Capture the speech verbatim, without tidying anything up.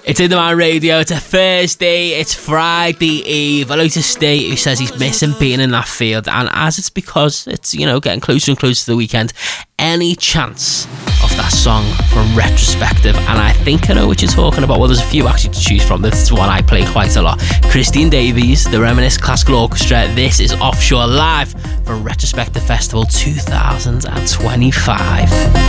It's In The Man Radio. It's a Thursday. It's Friday Eve. Hello to Steve, who says he's missing being in that field, and as it's because it's, you know, getting closer and closer to the weekend, any chance of that song from Retrospective, and I think I know what you're talking about. Well, there's a few actually to choose from. This is one I play quite a lot. Christine Davies, the Reminisce Classical Orchestra. This is Offshore live from Retrospective Festival twenty twenty-five.